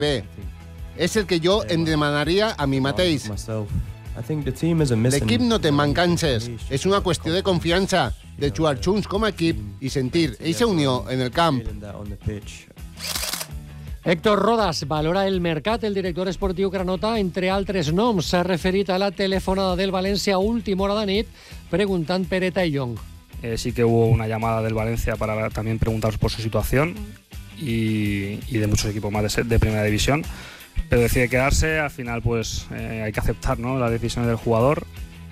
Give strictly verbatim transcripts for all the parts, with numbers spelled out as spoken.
bé. És el que jo em demanaria a mi mateix. L'equip no té mancances. És una qüestió de confiança, de jugar junts com a equip i sentir eixa unió en el camp. Héctor Rodas valora el mercat. El director esportiu granota, entre altres noms, s'ha referit a la telefonada del València a última hora de nit preguntant per Eta i Young. Eh, sí que hubo una llamada del Valencia para también preguntaros por su situación y, y de muchos equipos más de, de primera división, pero decide quedarse. Al final pues eh, hay que aceptar, ¿no?, las decisiones del jugador.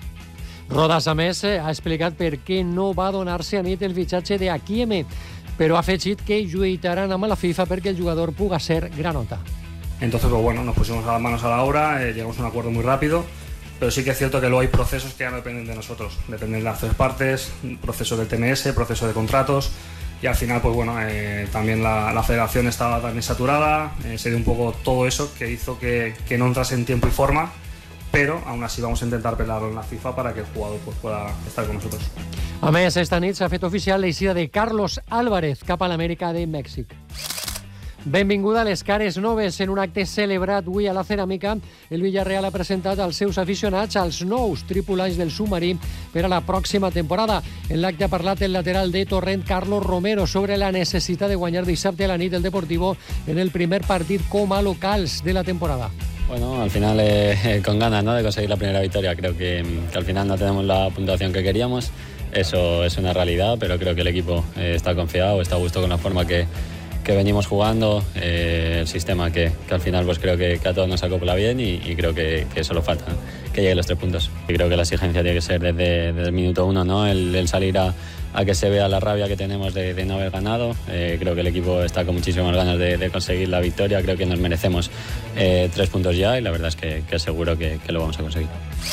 Rodas, a més, ha explicat per què no va donar-se a nit el fitxatge de Akieme, però ha afegit que lluitaran amb la FIFA perquè el jugador puga ser granota. Entonces, pues bueno, nos pusimos a las manos a la obra, eh, llegamos a un acuerdo muy rápido, pero sí que es cierto que luego hay procesos que ya no dependen de nosotros, dependen de las tres partes, proceso del T M S, proceso de contratos, y al final, pues bueno, eh, también la, la federación estaba también saturada, eh, se dio un poco todo eso que hizo que, que no entrase en tiempo y forma, pero aún así vamos a intentar pelarlo en la FIFA para que el jugador pues, pueda estar con nosotros. A més, esta nit s'ha fet oficial l'eixida de Carlos Álvarez cap a l'Amèrica de Mèxic. Benvinguda a les cares noves. En un acte celebrat avui a la Ceràmica, el Villarreal ha presentat als seus aficionats als nous tripulants del submarí per a la pròxima temporada. En l'acte ha parlat el lateral de Torrent, Carlos Romero, sobre la necessitat de guanyar dissabte a la nit el Deportivo en el primer partit com a locals de la temporada. Bueno, al final eh, con ganas, ¿no?, de conseguir la primera victoria. Creo que, que al final no tenemos la puntuación que queríamos. Eso es una realidad, pero creo que el equipo eh, está confiado, está a gusto con la forma que, que venimos jugando, eh, el sistema que, que al final pues creo que, que a todos nos acopla bien y, y creo que, que solo falta que lleguen los tres puntos. Y creo que la exigencia tiene que ser desde, desde el minuto uno, ¿no?, el, el salir a, a que se vea la rabia que tenemos de, de no haber ganado. Eh, creo que el equipo está con muchísimas ganas de, de conseguir la victoria, creo que nos merecemos eh, tres puntos ya y la verdad es que, que seguro que, que lo vamos a conseguir.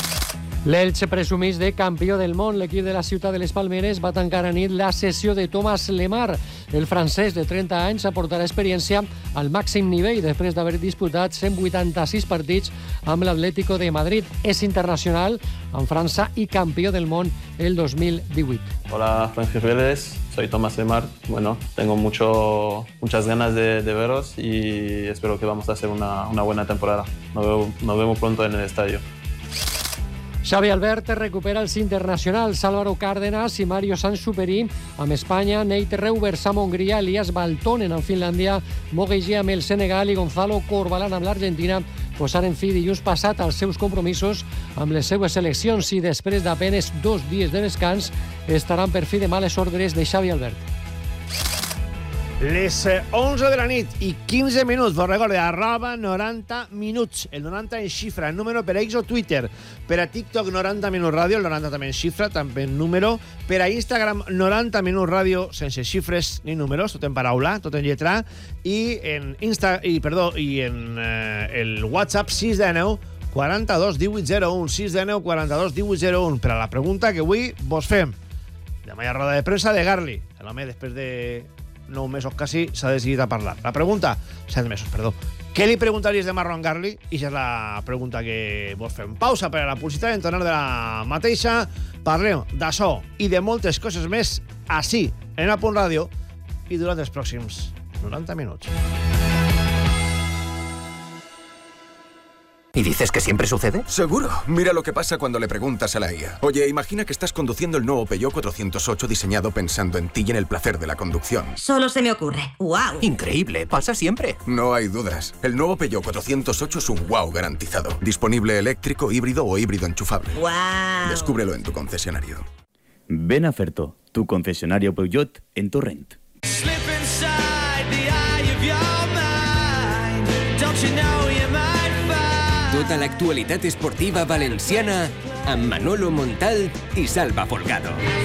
L'Elche presumeix de campió del món. L'equip de la ciutat de les Palmeres va tancar a nit la sessió de Thomas Lemar. El francès de trenta anys aportarà experiència al màxim nivell després d'haver disputat cent vuitanta-sis partits amb l'Atlético de Madrid. És internacional en França i campió del món el dos mil divuit. Hola, Francisbeles. Soy Thomas Lemar. Bueno, tengo mucho, muchas ganas de, de veros y espero que vamos a hacer una, una buena temporada. Nos vemos, nos vemos pronto en el estadio. Xavi Albert recupera els internacionals Álvaro Cárdenas i Mario Sansuperi amb Espanya, Nate Reuvers amb Hongria, Elias Baltonen amb Finlàndia, Mogegi amb el Senegal i Gonzalo Corbalán amb l'Argentina posaren fi dilluns passat als seus compromisos amb les seues seleccions i després d'apenes dos dies de descans estaran per fi de males ordres de Xavi Albert. Les onze de la nit i quinze minuts, vos recorde, arroba noranta minuts, el noranta en xifra, el número per X o Twitter, per a TikTok noranta minuts ràdio, el noranta també en xifra, també en número, per a Instagram noranta minuts ràdio, sense xifres ni números, tot en paraula, tot en lletra, i en Insta, i perdó, i en eh, el WhatsApp sis de nou quaranta-dos divuit zero un, sis de nou quaranta-dos divuit zero un, per a la pregunta que avui vos fem. Demà hi ha roda de premsa de Garli, l'home després de nou mesos quasi s'ha decidit a parlar. La pregunta, set mesos, perdó. Què li preguntaries de Marron Garli? I això és la pregunta que vos fem. Pausa per a la publicitat, en tornar de la mateixa. Parlem d'això i de moltes coses més així, en A Punt Ràdio, i durant els pròxims noranta minuts. ¿Y dices que siempre sucede? Seguro. Mira lo que pasa cuando le preguntas a la I A. Oye, imagina que estás conduciendo el nuevo Peugeot cuatrocientos ocho diseñado pensando en ti y en el placer de la conducción. Solo se me ocurre. ¡Wow! Increíble, pasa siempre. No hay dudas. El nuevo Peugeot cuatrocientos ocho es un wow garantizado. Disponible eléctrico, híbrido o híbrido enchufable. ¡Wow! Descúbrelo en tu concesionario. Ven a Ferto, tu concesionario Peugeot en Torrent. Tota l'actualitat esportiva valenciana amb Manolo Montal i Salva Folgado.